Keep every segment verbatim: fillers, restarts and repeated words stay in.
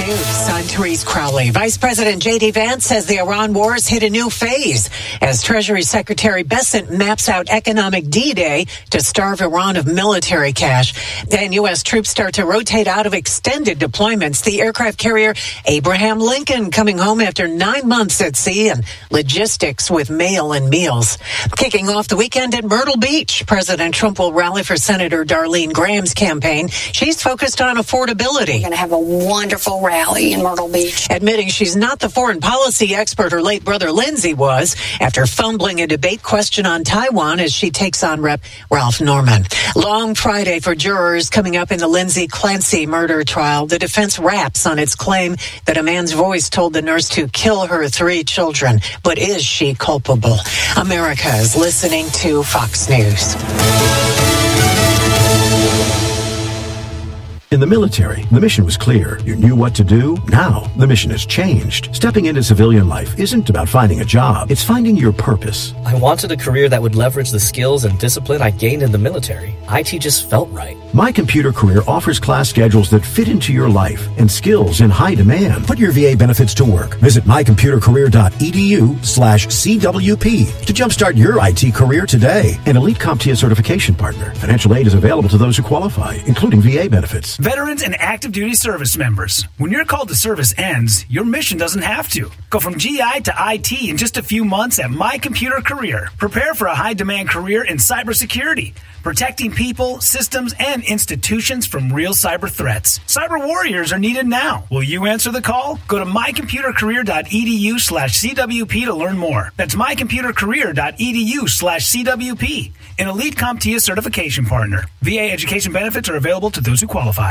News, I'm Therese Crowley. Vice President J D. Vance says the Iran war has hit a new phase as Treasury Secretary Bessent maps out economic D-Day to starve Iran of military cash. And U S troops start to rotate out of extended deployments. The aircraft carrier Abraham Lincoln coming home after nine months at sea, and logistics with mail and meals. Kicking off the weekend at Myrtle Beach, President Trump will rally for Senator Darlene Graham's campaign. She's focused on affordability. We're going to have a wonderful rally in Myrtle Beach. Admitting she's not the foreign policy expert her late brother Lindsey was after fumbling a debate question on Taiwan as she takes on Rep Ralph Norman. Long Friday for jurors coming up in the Lindsay Clancy murder trial. The defense raps on its claim that a man's voice told the nurse to kill her three children. But is she culpable? America is listening to Fox News. In the military, the mission was clear. You knew what to do. Now, the mission has changed. Stepping into civilian life isn't about finding a job. It's finding your purpose. I wanted a career that would leverage the skills and discipline I gained in the military. I T just felt right. My Computer Career offers class schedules that fit into your life and skills in high demand. Put your V A benefits to work. Visit my computer career dot e d u slash C W P to jumpstart your I T career today. An Elite CompTIA certification partner. Financial aid is available to those who qualify, including V A benefits. Veterans and active duty service members, when your call to service ends, your mission doesn't have to. Go from G I to I T in just a few months at My Computer Career. Prepare for a high-demand career in cybersecurity, protecting people, systems, and institutions from real cyber threats. Cyber warriors are needed now. Will you answer the call? Go to my computer career dot e d u slash C W P to learn more. That's my computer career dot e d u slash C W P. An Elite CompTIA certification partner. V A education benefits are available to those who qualify.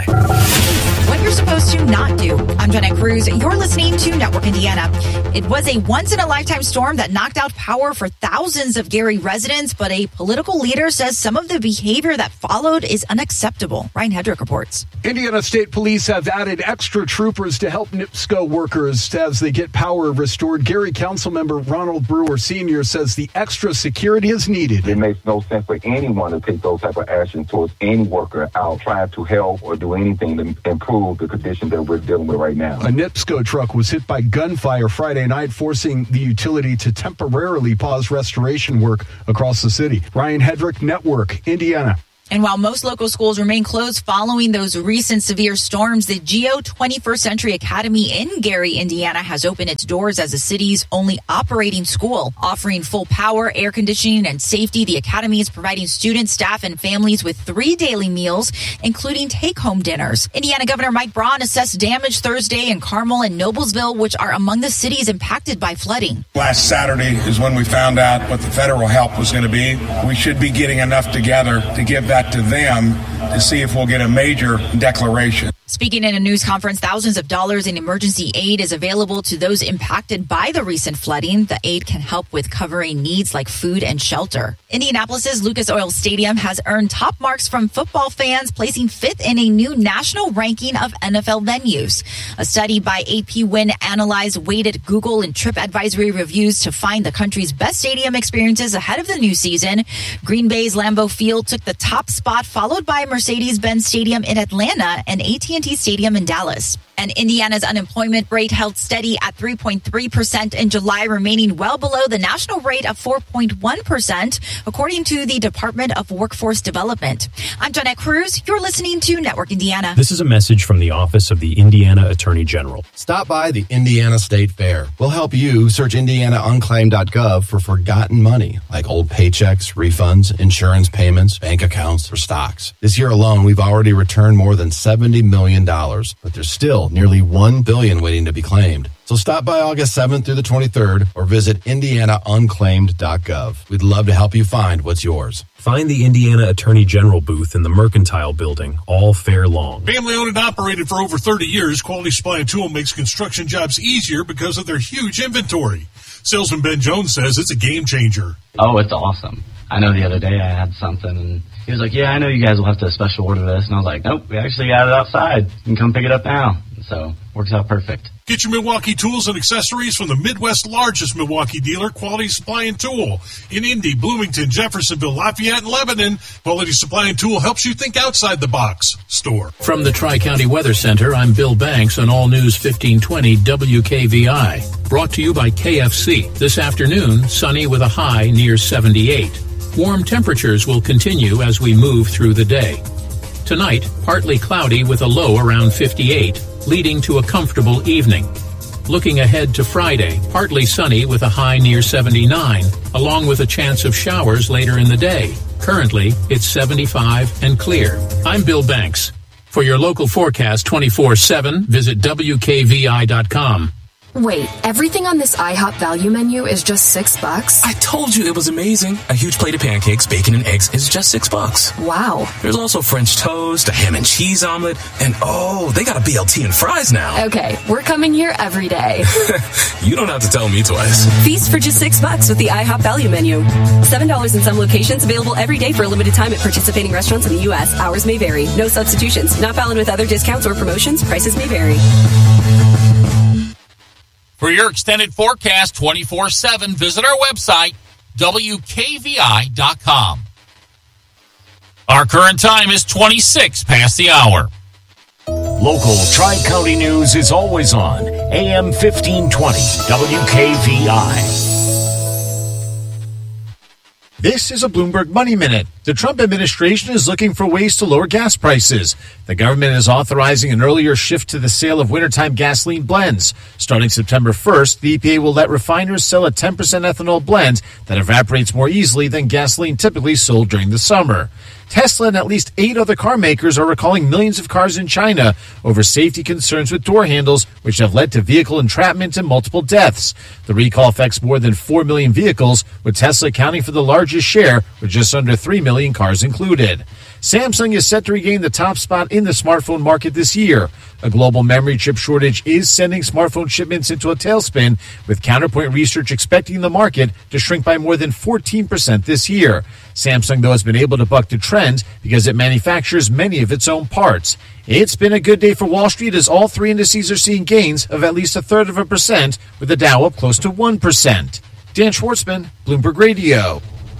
What you're supposed to not do. I'm Jenna Cruz. You're listening to Network Indiana. It was a once-in-a-lifetime storm that knocked out power for thousands of Gary residents, but a political leader says some of the behavior that followed is unacceptable. Ryan Hedrick reports. Indiana State Police have added extra troopers to help NIPSCO workers as they get power restored. Gary Councilmember Ronald Brewer Senior says the extra security is needed. It makes no sense for anyone to take those type of actions towards any worker out trying to help or do anything to improve the condition that we're dealing with right now. A NIPSCO truck was hit by gunfire Friday night, forcing the utility to temporarily pause restoration work across the city. Ryan Hedrick, Network, Indiana. And while most local schools remain closed following those recent severe storms, the Geo twenty-first Century Academy in Gary, Indiana, has opened its doors as the city's only operating school. Offering full power, air conditioning, and safety, the academy is providing students, staff, and families with three daily meals, including take-home dinners. Indiana Governor Mike Braun assessed damage Thursday in Carmel and Noblesville, which are among the cities impacted by flooding. Last Saturday is when we found out what the federal help was going to be. We should be getting enough together to give that to them to see if we'll get a major declaration. Speaking in a news conference, thousands of dollars in emergency aid is available to those impacted by the recent flooding. The aid can help with covering needs like food and shelter. Indianapolis's Lucas Oil Stadium has earned top marks from football fans, placing fifth in a new national ranking of N F L venues. A study by A P Win analyzed weighted Google and TripAdvisory reviews to find the country's best stadium experiences ahead of the new season. Green Bay's Lambeau Field took the top spot, followed by Mercedes-Benz Stadium in Atlanta and A T and T Stadium in Dallas. And Indiana's unemployment rate held steady at three point three percent in July, remaining well below the national rate of four point one percent, according to the Department of Workforce Development. I'm Jeanette Cruz. You're listening to Network Indiana. This is a message from the Office of the Indiana Attorney General. Stop by the Indiana State Fair. We'll help you search indiana unclaimed dot gov for forgotten money, like old paychecks, refunds, insurance payments, bank accounts, or stocks. This year alone, we've already returned more than seventy million dollars, but there's still nearly one billion dollars waiting to be claimed. So stop by August seventh through the twenty-third or visit indiana unclaimed dot gov. We'd love to help you find what's yours. Find the Indiana Attorney General booth in the Mercantile Building all fair long. Family owned and operated for over thirty years, Quality Supply and Tool makes construction jobs easier because of their huge inventory. Salesman Ben Jones says it's a game changer. Oh, it's awesome. I know the other day I had something, and he was like, yeah, I know you guys will have to special order this. And I was like, nope, we actually got it outside. You can come pick it up now. so works out perfect. Get your Milwaukee tools and accessories from the Midwest's largest Milwaukee dealer, Quality Supply and Tool. In Indy, Bloomington, Jeffersonville, Lafayette, and Lebanon, Quality Supply and Tool helps you think outside the box. Store. From the Tri-County Weather Center, I'm Bill Banks on All News fifteen twenty W K V I. Brought to you by K F C. This afternoon, sunny with a high near seventy-eight. Warm temperatures will continue as we move through the day. Tonight, partly cloudy with a low around fifty-eight, leading to a comfortable evening. Looking ahead to Friday, partly sunny with a high near seventy-nine, along with a chance of showers later in the day. Currently, it's seventy-five and clear. I'm Bill Banks. For your local forecast twenty-four seven, visit W K V I dot com. Wait, everything on this IHOP value menu is just six bucks? I told you it was amazing. A huge plate of pancakes, bacon, and eggs is just six bucks. Wow. There's also French toast, a ham and cheese omelet, and oh, they got a B L T and fries now. Okay, we're coming here every day. You don't have to tell me twice. Feast for just six bucks with the IHOP value menu. Seven dollars in some locations, available every day for a limited time at participating restaurants in the U S. Hours may vary. No substitutions. Not valid with other discounts or promotions. Prices may vary. For your extended forecast twenty-four seven, visit our website, W K V I dot com. Our current time is twenty-six past the hour. Local Tri-County news is always on A M fifteen twenty W K V I. This is a Bloomberg Money Minute. The Trump administration is looking for ways to lower gas prices. The government is authorizing an earlier shift to the sale of wintertime gasoline blends. Starting September first, the E P A will let refiners sell a ten percent ethanol blend that evaporates more easily than gasoline typically sold during the summer. Tesla and at least eight other car makers are recalling millions of cars in China over safety concerns with door handles, which have led to vehicle entrapment and multiple deaths. The recall affects more than four million vehicles, with Tesla accounting for the largest share, with just under three million cars included. Samsung is set to regain the top spot in the smartphone market this year. A global memory chip shortage is sending smartphone shipments into a tailspin, with Counterpoint Research expecting the market to shrink by more than fourteen percent this year. Samsung, though, has been able to buck the trend because it manufactures many of its own parts. It's been a good day for Wall Street as all three indices are seeing gains of at least a third of a percent, with the Dow up close to one percent. Dan Schwartzman, Bloomberg Radio.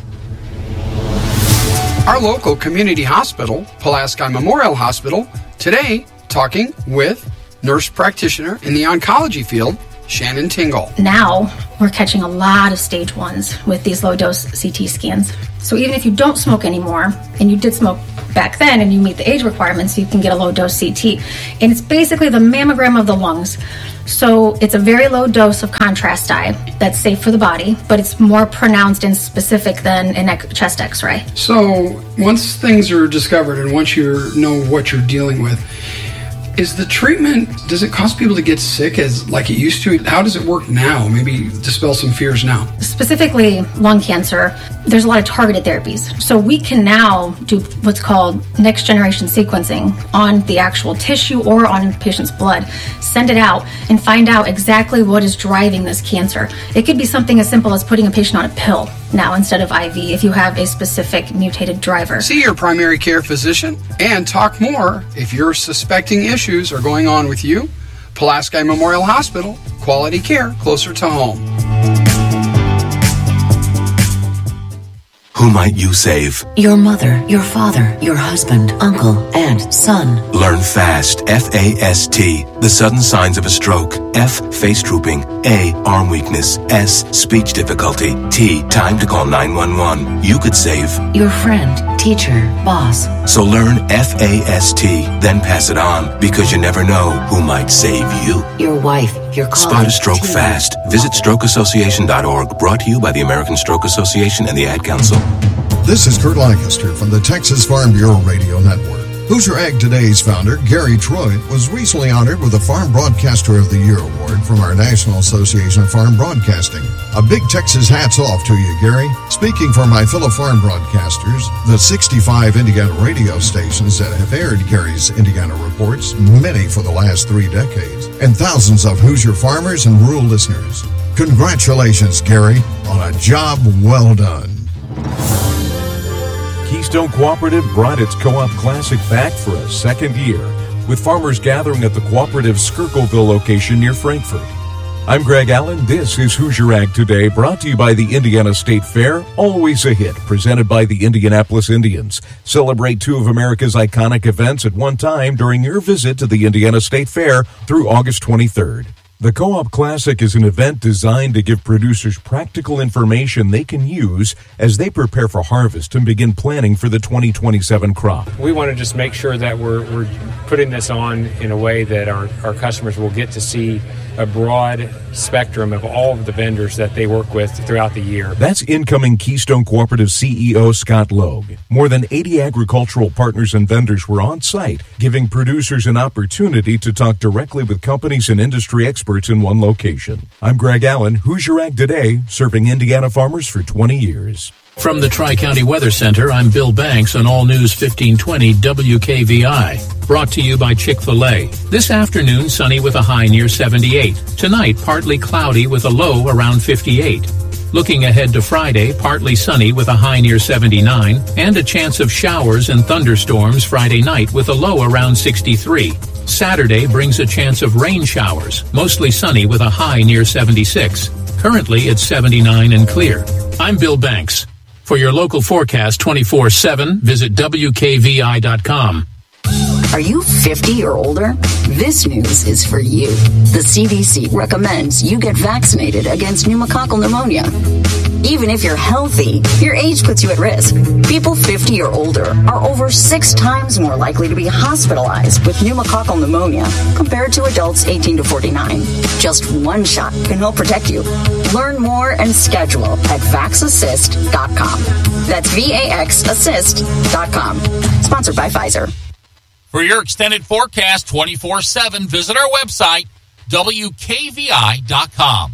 Our local community hospital, Pulaski Memorial Hospital, today talking with nurse practitioner in the oncology field, Shannon Tingle. Now we're catching a lot of stage ones with these low-dose C T scans. So even if you don't smoke anymore, and you did smoke back then and you meet the age requirements, you can get a low-dose C T. And it's basically the mammogram of the lungs. So it's a very low dose of contrast dye that's safe for the body, but it's more pronounced and specific than an chest x-ray. So once things are discovered and once you know what you're dealing with, is the treatment, does it cause people to get sick as like it used to? How does it work now? Maybe dispel some fears now. Specifically lung cancer, there's a lot of targeted therapies. So we can now do what's called next generation sequencing on the actual tissue or on the patient's blood, send it out and find out exactly what is driving this cancer. It could be something as simple as putting a patient on a pill now instead of I V if you have a specific mutated driver. See your primary care physician and talk more if you're suspecting issues are going on with you. Pulaski Memorial Hospital, quality care closer to home. Who might you save? Your mother, your father, your husband, uncle, and son. Learn FAST, F A S T, the sudden signs of a stroke. F, face drooping. A, arm weakness. S, speech difficulty. T, time to call nine one one. You could save your friend, teacher, boss. So learn F A S T, then pass it on, because you never know who might save you. Your wife, your colleague. Spot a stroke fast. Visit stroke association dot org, brought to you by the American Stroke Association and the Ad Council. This is Kurt Lancaster from the Texas Farm Bureau Radio Network. Hoosier Ag Today's founder, Gary Troy, was recently honored with the Farm Broadcaster of the Year award from our National Association of Farm Broadcasting. A big Texas hats off to you, Gary. Speaking for my fellow farm broadcasters, the sixty-five Indiana radio stations that have aired Gary's Indiana reports, many for the last three decades, and thousands of Hoosier farmers and rural listeners. Congratulations, Gary, on a job well done. Keystone Cooperative brought its Co-op Classic back for a second year. with farmers gathering at the cooperative Skirkleville location near Frankfort. I'm Greg Allen. This is Hoosier Ag Today, brought to you by the Indiana State Fair. Always a hit, presented by the Indianapolis Indians. Celebrate two of America's iconic events at one time during your visit to the Indiana State Fair through August twenty-third. The Co-op Classic is an event designed to give producers practical information they can use as they prepare for harvest and begin planning for the twenty twenty-seven crop. We want to just make sure that we're, we're putting this on in a way that our, our customers will get to see a broad spectrum of all of the vendors that they work with throughout the year. That's incoming Keystone Cooperative C E O Scott Logue. More than eighty agricultural partners and vendors were on site, giving producers an opportunity to talk directly with companies and industry experts in one location. I'm Greg Allen, Hoosier Ag Today, serving Indiana farmers for twenty years. From the Tri-County Weather Center, I'm Bill Banks on All News fifteen twenty W K V I. Brought to you by Chick-fil-A. This afternoon, sunny with a high near seventy-eight. Tonight, partly cloudy with a low around fifty-eight. Looking ahead to Friday, partly sunny with a high near seventy-nine, and a chance of showers and thunderstorms Friday night with a low around sixty-three. Saturday brings a chance of rain showers, mostly sunny with a high near seventy-six. Currently, it's seventy-nine and clear. I'm Bill Banks. For your local forecast twenty-four seven, visit W K V I dot com. Are you fifty or older? This news is for you. The C D C recommends you get vaccinated against pneumococcal pneumonia. Even if you're healthy, your age puts you at risk. People fifty or older are over six times more likely to be hospitalized with pneumococcal pneumonia compared to adults eighteen to forty-nine. Just one shot can help protect you. Learn more and schedule at vax assist dot com. That's V A X assist dot com. Sponsored by Pfizer. For your extended forecast twenty-four seven, visit our website, W K V I dot com.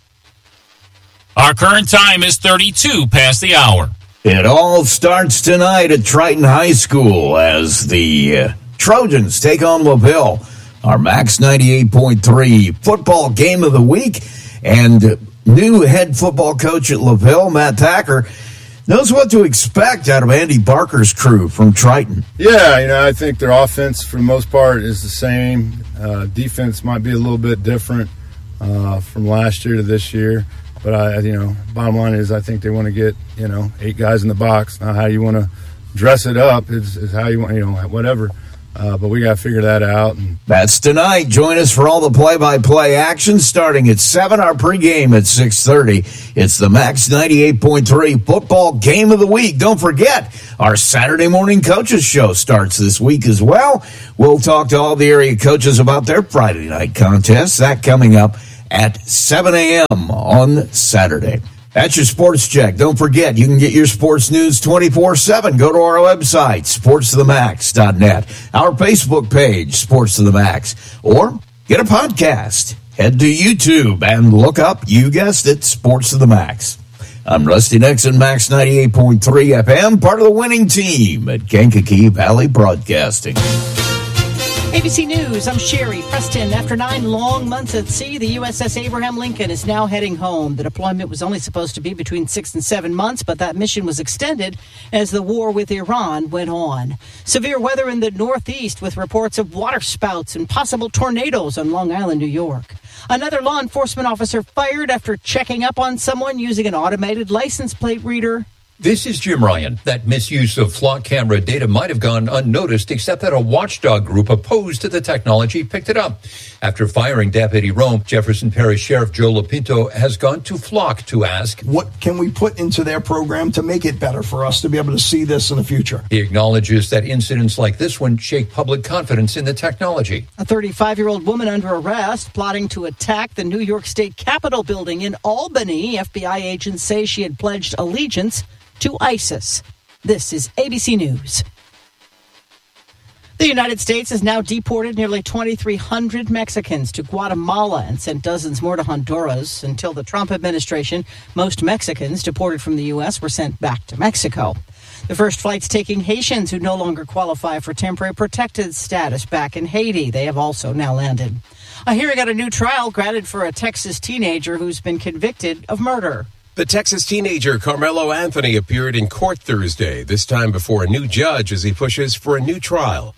Our current time is thirty-two past the hour. It all starts tonight at Triton High School as the uh, Trojans take on LaVille. Our Max ninety-eight point three football game of the week. And new head football coach at LaVille, Matt Thacker, knows what to expect out of Andy Barker's crew from Triton. Yeah, you know, I think their offense for the most part is the same. Uh, defense might be a little bit different uh, from last year to this year. But, I, you know, bottom line is I think they want to get, you know, eight guys in the box. Now, how you want to dress it up is, is how you want, you know, whatever. Uh, but we got to figure that out. And that's tonight. Join us for all the play-by-play action starting at seven, our pregame at six thirty. It's the Max ninety-eight point three football game of the week. Don't forget, our Saturday morning coaches show starts this week as well. We'll talk to all the area coaches about their Friday night contests. That coming up at seven a.m. on Saturday. That's your sports check. Don't forget, you can get your sports news twenty-four seven. Go to our website, sports to the max dot net, our Facebook page, Sports to the Max, or get a podcast. Head to YouTube and look up, you guessed it, Sports to the Max. I'm Rusty Nixon, Max ninety-eight point three F M, part of the winning team at Kankakee Valley Broadcasting. A B C News, I'm Sherry Preston. After nine long months at sea, the U S S Abraham Lincoln is now heading home. The deployment was only supposed to be between six and seven months, but that mission was extended as the war with Iran went on. Severe weather in the Northeast with reports of waterspouts and possible tornadoes on Long Island, New York. Another law enforcement officer fired after checking up on someone using an automated license plate reader. This is Jim Ryan. That misuse of flock camera data might have gone unnoticed, except that a watchdog group opposed to the technology picked it up. After firing Deputy Rome, Jefferson Parish Sheriff Joe Lapinto has gone to Flock to ask, what can we put into their program to make it better for us to be able to see this in the future? He acknowledges that incidents like this one shake public confidence in the technology. A thirty-five-year-old woman under arrest, plotting to attack the New York State Capitol building in Albany. F B I agents say she had pledged allegiance to ISIS. This is A B C News. The United States has now deported nearly twenty-three hundred Mexicans to Guatemala and sent dozens more to Honduras. Until the Trump administration, most Mexicans deported from the U S were sent back to Mexico. The first flights taking Haitians who no longer qualify for temporary protected status back in Haiti. They have also now landed. A hearing on a new trial granted for a Texas teenager who's been convicted of murder. The Texas teenager Carmelo Anthony appeared in court Thursday, this time before a new judge as he pushes for a new trial.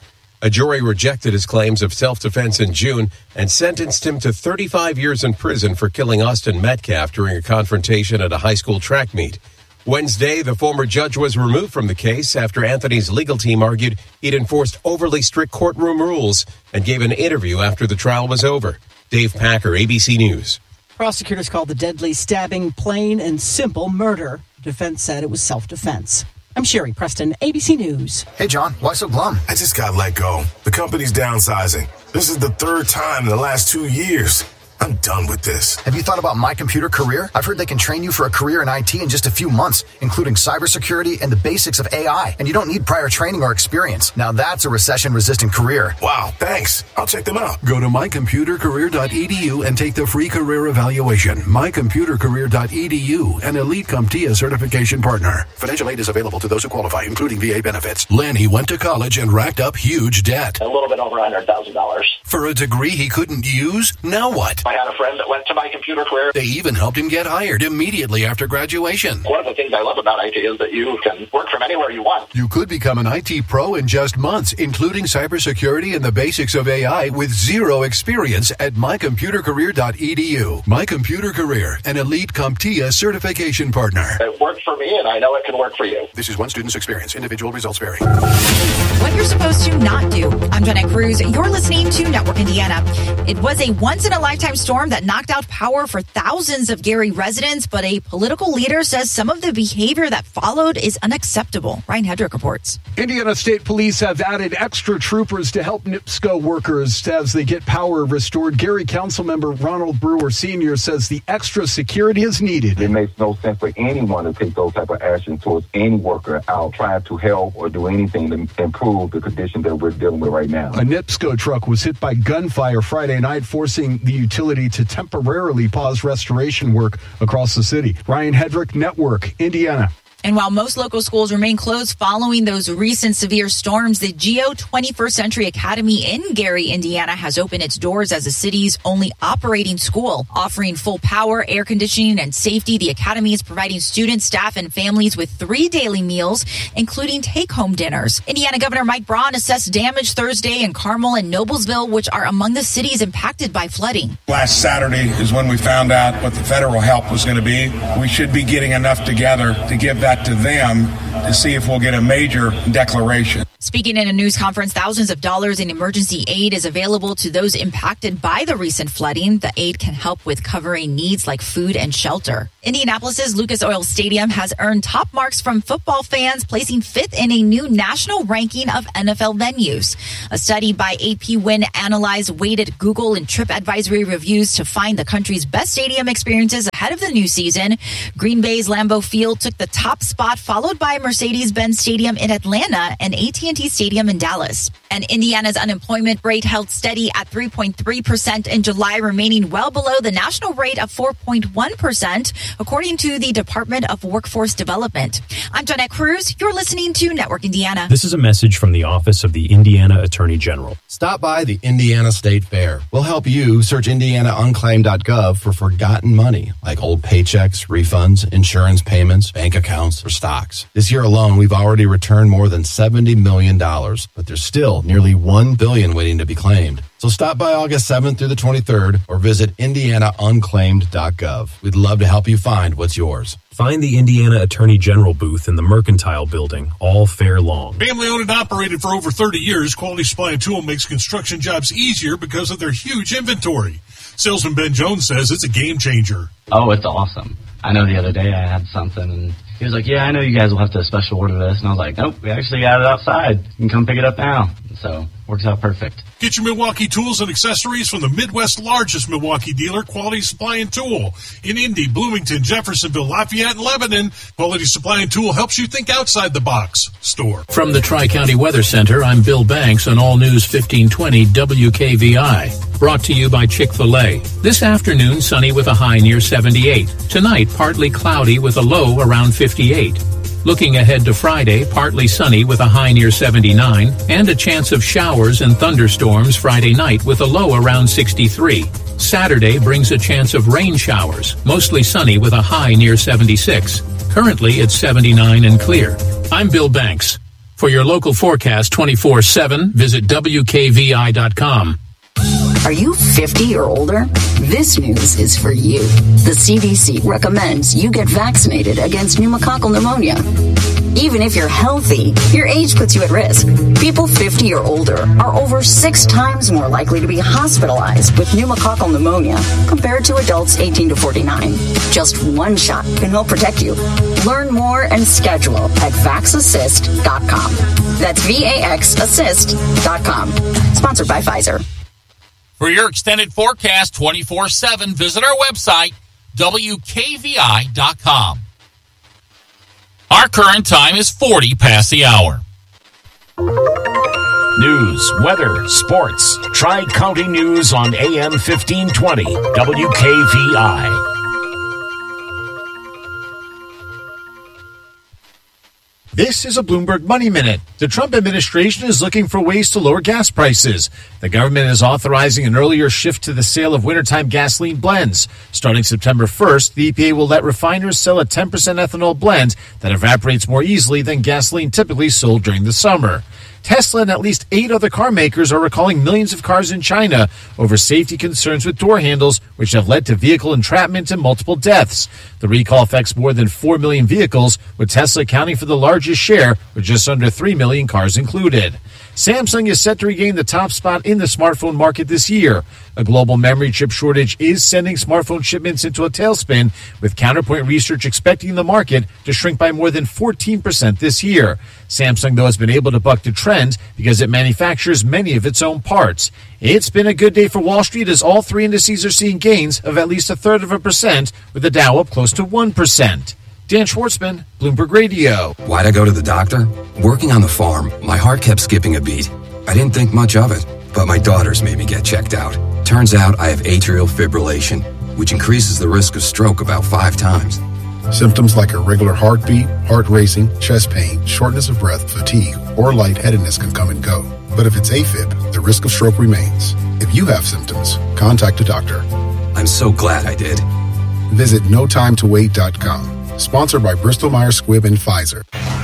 A jury rejected his claims of self-defense in June and sentenced him to thirty-five years in prison for killing Austin Metcalf during a confrontation at a high school track meet. Wednesday, the former judge was removed from the case after Anthony's legal team argued he'd enforced overly strict courtroom rules and gave an interview after the trial was over. Dave Packer, A B C News. Prosecutors called the deadly stabbing plain and simple murder. Defense said it was self-defense. I'm Sherry Preston, A B C News. Hey, John, why so glum? I just got let go. The company's downsizing. This is the third time in the last two years. I'm done with this. Have you thought about My Computer Career? I've heard they can train you for a career in I T in just a few months, including cybersecurity and the basics of A I. And you don't need prior training or experience. Now that's a recession-resistant career. Wow, thanks. I'll check them out. Go to my computer career dot e d u and take the free career evaluation. my computer career dot e d u, an Elite CompTIA certification partner. Financial aid is available to those who qualify, including V A benefits. Lanny went to college and racked up huge debt. A little bit over one hundred thousand dollars. For a degree he couldn't use? Now what? I had a friend that went to My Computer Career. They even helped him get hired immediately after graduation. One of the things I love about I T is that you can work from anywhere you want. You could become an I T pro in just months, including cybersecurity and the basics of A I with zero experience at my computer career dot e d u. My Computer Career, an Elite CompTIA certification partner. It worked for me, and I know it can work for you. This is one student's experience. Individual results vary. What you're supposed to not do. I'm Jenna Cruz. You're listening to Network Indiana. It was a once-in-a-lifetime storm that knocked out power for thousands of Gary residents, but a political leader says some of the behavior that followed is unacceptable. Ryan Hedrick reports. Indiana State Police have added extra troopers to help NIPSCO workers as they get power restored. Gary Councilmember Ronald Brewer Senior says the extra security is needed. It makes no sense for anyone to take those type of action towards any worker out trying to help or do anything to improve the condition that we're dealing with right now. A NIPSCO truck was hit by gunfire Friday night, forcing the utility to temporarily pause restoration work across the city. Ryan Hedrick, Network, Indiana. And while most local schools remain closed following those recent severe storms, the Geo twenty-first Century Academy in Gary, Indiana, has opened its doors as the city's only operating school. Offering full power, air conditioning, and safety, the academy is providing students, staff, and families with three daily meals, including take-home dinners. Indiana Governor Mike Braun assessed damage Thursday in Carmel and Noblesville, which are among the cities impacted by flooding. Last Saturday is when we found out what the federal help was going to be. We should be getting enough together to give that to them to see if we'll get a major declaration. Speaking in a news conference, thousands of dollars in emergency aid is available to those impacted by the recent flooding. The aid can help with covering needs like food and shelter. Indianapolis's Lucas Oil Stadium has earned top marks from football fans, placing fifth in a new national ranking of N F L venues. A study by A P Win analyzed weighted Google and TripAdvisory reviews to find the country's best stadium experiences ahead of the new season. Green Bay's Lambeau Field took the top spot, followed by Mercedes-Benz Stadium in Atlanta and A T and T Stadium in Dallas. And Indiana's unemployment rate held steady at three point three percent in July, remaining well below the national rate of four point one percent, according to the Department of Workforce Development. I'm Jeanette Cruz. You're listening to Network Indiana. This is a message from the Office of the Indiana Attorney General. Stop by the Indiana State Fair. We'll help you search indiana unclaimed dot gov for forgotten money, like old paychecks, refunds, insurance payments, bank accounts, or stocks. This year alone, we've already returned more than seventy million dollars, but there's still nearly one billion dollars waiting to be claimed. So stop by August seventh through the twenty-third or visit indiana unclaimed dot gov. We'd love to help you find what's yours. Find the Indiana Attorney General booth in the Mercantile Building all fair long. Family owned and operated for over thirty years, Quality Supply and Tool makes construction jobs easier because of their huge inventory. Salesman Ben Jones says it's a game changer. Oh, it's awesome. I know the other day I had something and he was like, yeah, I know you guys will have to special order this. And I was like, nope, we actually got it outside. You can come pick it up now. So, works out perfect. Get your Milwaukee tools and accessories from the Midwest's largest Milwaukee dealer, Quality Supply and Tool. In Indy, Bloomington, Jeffersonville, Lafayette, and Lebanon, Quality Supply and Tool helps you think outside the box. Store. From the Tri-County Weather Center, I'm Bill Banks on All News fifteen twenty W K V I. Brought to you by Chick-fil-A. This afternoon, sunny with a high near seventy-eight. Tonight, partly cloudy with a low around fifty-eight. Looking ahead to Friday, partly sunny with a high near seventy-nine, and a chance of showers and thunderstorms Friday night with a low around sixty-three. Saturday brings a chance of rain showers, mostly sunny with a high near seventy-six. Currently, it's seventy-nine and clear. I'm Bill Banks. For your local forecast twenty-four seven, visit W K V I dot com. Are you fifty or older? This news is for you. The C D C recommends you get vaccinated against pneumococcal pneumonia. Even if you're healthy, your age puts you at risk. People fifty or older are over six times more likely to be hospitalized with pneumococcal pneumonia compared to adults eighteen to forty-nine. Just one shot can help protect you. Learn more and schedule at vax assist dot com. That's V A X assist dot com. Sponsored by Pfizer. For your extended forecast twenty-four seven, visit our website, W K V I dot com. Our current time is forty past the hour. News, weather, sports. Tri-County News on A M fifteen twenty, W K V I. This is a Bloomberg Money Minute. The Trump administration is looking for ways to lower gas prices. The government is authorizing an earlier shift to the sale of wintertime gasoline blends. Starting September first, the E P A will let refiners sell a ten percent ethanol blend that evaporates more easily than gasoline typically sold during the summer. Tesla and at least eight other car makers are recalling millions of cars in China over safety concerns with door handles, which have led to vehicle entrapment and multiple deaths. The recall affects more than four million vehicles, with Tesla accounting for the largest share, with just under three million cars included. Samsung is set to regain the top spot in the smartphone market this year. A global memory chip shortage is sending smartphone shipments into a tailspin, with Counterpoint Research expecting the market to shrink by more than fourteen percent this year. Samsung, though, has been able to buck the trend because it manufactures many of its own parts. It's been a good day for Wall Street as all three indices are seeing gains of at least a third of a percent, with the Dow up close to one percent. Dan Schwartzman, Bloomberg Radio. Why'd I go to the doctor? Working on the farm, my heart kept skipping a beat. I didn't think much of it, but my daughters made me get checked out. Turns out I have atrial fibrillation, which increases the risk of stroke about five times. Symptoms like irregular heartbeat, heart racing, chest pain, shortness of breath, fatigue, or lightheadedness can come and go. But if it's AFib, the risk of stroke remains. If you have symptoms, contact a doctor. I'm so glad I did. Visit no time to wait dot com. Sponsored by Bristol Myers Squibb and Pfizer.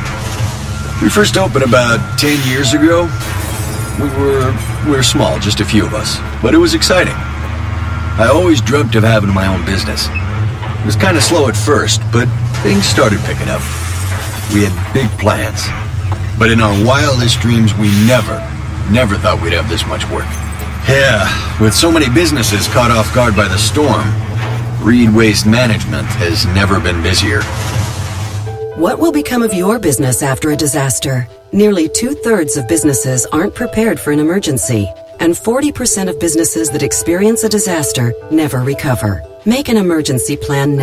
We first opened about ten years ago. We were we were small, just a few of us, but it was exciting. I always dreamt of having my own business. It was kind of slow at first, but things started picking up. We had big plans, but in our wildest dreams, we never, never thought we'd have this much work. Yeah, with so many businesses caught off guard by the storm, Reed Waste Management has never been busier. What will become of your business after a disaster? Nearly two-thirds of businesses aren't prepared for an emergency, and forty percent of businesses that experience a disaster never recover. Make an emergency plan now.